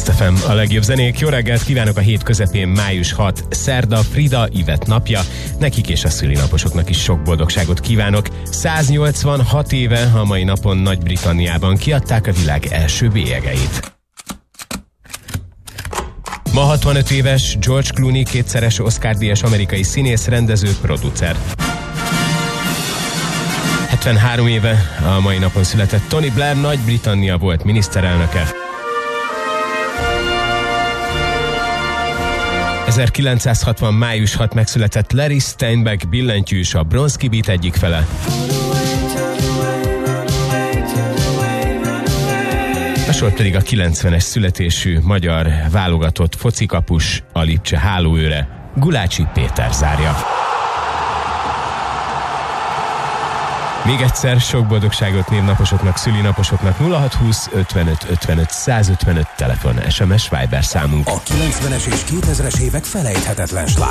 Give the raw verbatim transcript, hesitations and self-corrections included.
Kiss ef em, a legjobb zenék. Jó reggelt kívánok, a hét közepén május hatodika, szerda, Frida Ivett napja. Nekik és a szülinaposoknak is sok boldogságot kívánok. száznyolcvanhat éve a mai napon Nagy-Britanniában kiadták a világ első bélyegeit. Ma hatvanöt éves George Clooney, kétszeres Oscar-díjas amerikai színész, rendező, producer. hetvenhárom éve a mai napon született Tony Blair, Nagy-Britannia volt miniszterelnöke. ezerkilencszázhatvan. május hatodikán megszületett Larry Steinbeck, billentyűs, a Bronski Beat egyik fele. A sor pedig a kilencvenes születésű magyar válogatott focikapus, a Lipcse hálóőre, Gulácsi Péter zárja. Még egyszer sok boldogságot névnaposoknak, szülinaposoknak. Nulla hatszázhúsz ötvenöt ötvenöt százötvenöt telefon, es em es Viber számunk. A kilencvenes és kétezres évek felejthetetlen slágerei.